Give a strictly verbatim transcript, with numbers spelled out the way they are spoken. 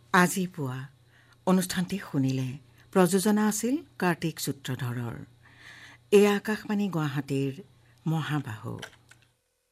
আজি পুৱা অনুষ্ঠানটি শুনিলে। প্ৰযোজনা আছিল কাৰ্তিক সূত্ৰধৰৰ। এয়া আকাশবাণী গুৱাহাটীৰ মহাবাহু।